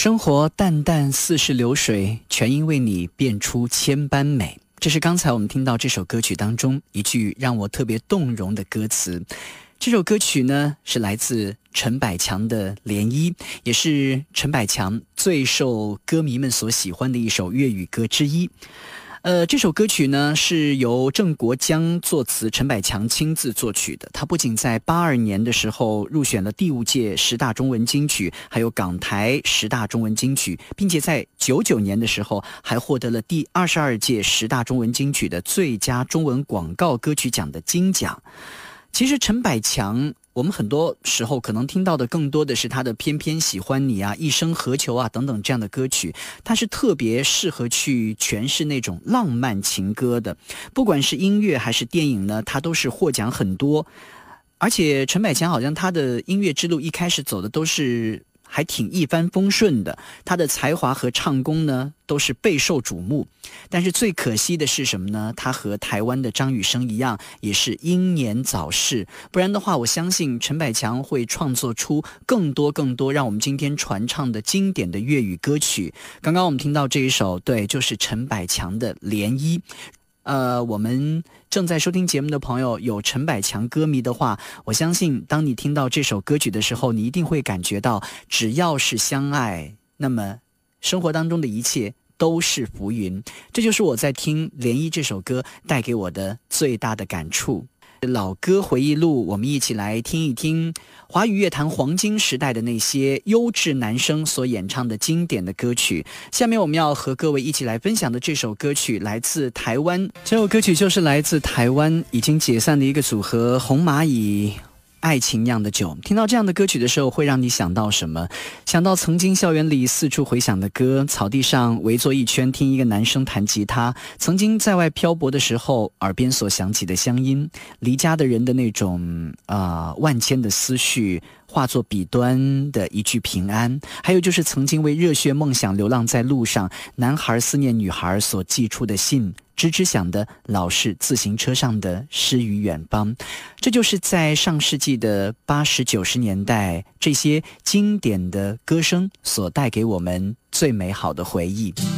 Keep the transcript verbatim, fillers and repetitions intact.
生活淡淡似是流水，全因为你变出千般美。这是刚才我们听到这首歌曲当中一句让我特别动容的歌词。这首歌曲呢是来自陈百强的《涟漪》，也是陈百强最受歌迷们所喜欢的一首粤语歌之一。呃，这首歌曲呢是由郑国江作词，陈百强亲自作曲的。他不仅在八二年的时候入选了第五届十大中文金曲，还有港台十大中文金曲，并且在九九年的时候还获得了第二十二届十大中文金曲的最佳中文广告歌曲奖的金奖。其实陈百强我们很多时候可能听到的更多的是他的偏偏喜欢你啊，一生何求啊等等这样的歌曲，他是特别适合去诠释那种浪漫情歌的。不管是音乐还是电影呢，他都是获奖很多。而且陈百强好像他的音乐之路一开始走的都是还挺一帆风顺的，他的才华和唱功呢都是备受瞩目。但是最可惜的是什么呢？他和台湾的张雨生一样，也是英年早逝。不然的话，我相信陈百强会创作出更多更多让我们今天传唱的经典的粤语歌曲。刚刚我们听到这一首，对，就是陈百强的《涟漪》。呃，我们正在收听节目的朋友有陈百强歌迷的话，我相信当你听到这首歌曲的时候，你一定会感觉到，只要是相爱，那么生活当中的一切都是浮云。这就是我在听《涟漪》这首歌带给我的最大的感触。老歌回忆录，我们一起来听一听华语乐坛黄金时代的那些优质男声所演唱的经典的歌曲。下面我们要和各位一起来分享的这首歌曲来自台湾，这首歌曲就是来自台湾已经解散的一个组合红蚂蚁爱情酿的酒。听到这样的歌曲的时候，会让你想到什么？想到曾经校园里四处回响的歌，草地上围坐一圈听一个男生弹吉他，曾经在外漂泊的时候耳边所响起的乡音，离家的人的那种啊、呃、万千的思绪化作笔端的一句平安，还有就是曾经为热血梦想流浪在路上，男孩思念女孩所寄出的信，吱吱响的老式自行车上的诗与远方。这就是在上世纪的八十九十年代，这些经典的歌声所带给我们最美好的回忆。